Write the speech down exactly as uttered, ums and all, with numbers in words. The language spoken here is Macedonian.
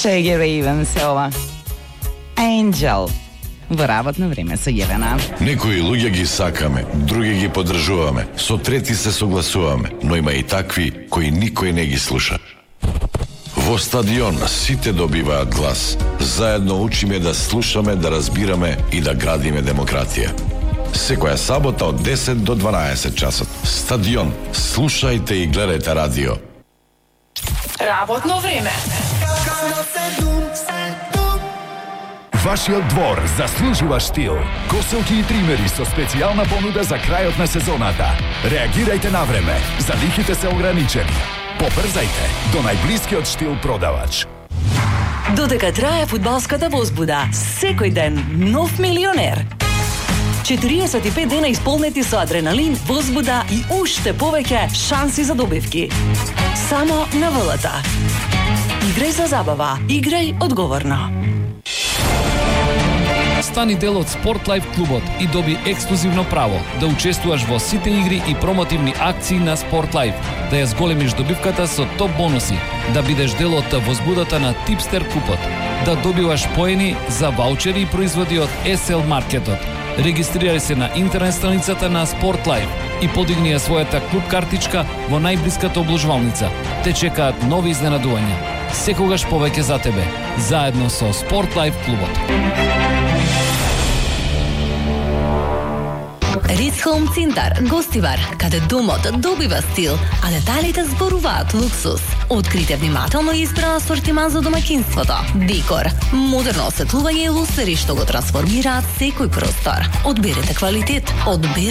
Shaggy Raven се ова. Angel. Во работно време со Јелена. Некои луѓе ги сакаме, други ги поддржуваме, со трети се согласуваме, но има и такви кои никој не ги слуша. Во стадион сите добиваат глас. Заедно учиме да слушаме, да разбираме и да градиме демократија. Секоја сабота од десет до дванаесет часот. Стадион. Слушајте и гледајте радио. Работно време. Вашиот двор заслужува штил. Коселки и тримери со специјална понуда за крајот на сезоната. Реагирајте на време. Залихите се ограничени. Побрзајте до најблискиот штил продавач. Додека трае фудбалската возбуда, секој ден нов милионер. четириесет и пет дена исполнети со адреналин, возбуда и уште повеќе шанси за добивки. Само на ВЛТ. Играј за забава, играј одговорно. Стани дел од Sport Life клубот и доби ексклузивно право да учествуваш во сите игри и промотивни акции на Sport Life, да ја зголемиш добивката со топ бонуси, да бидеш дел од возбудата на Tipster купот, да добиваш поени за ваучери и производи од ес ел Маркетот. Регистрирај се на интернет страницата на Sport Life и подигни ја својата клуб картичка во најблиската обложвалница. Те чекаат нови изненадувања. Секогаш повеќе за тебе, заедно со Sport Life клубот. Ritz Home Центар, гостивар, каде домот добива стил, а деталите зборуваат луксус. Открите внимателно избран асортиман за домаќинството, декор, модерно осветлување и лусери што го трансформираат секој простор. Одберете квалитет, одберете